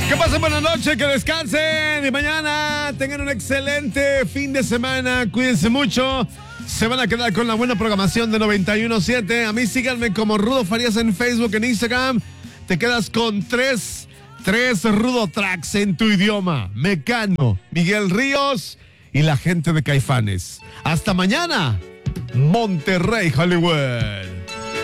Que pasen buenas noches, que descansen y mañana tengan un excelente fin de semana. Cuídense mucho. Se van a quedar con la buena programación de 91.7. A mí síganme como Rudo Farías en Facebook, en Instagram. Te quedas con tres Rudo Tracks en tu idioma. Mecano, Miguel Ríos y la gente de Caifanes. Hasta mañana, Monterrey, Hollywood.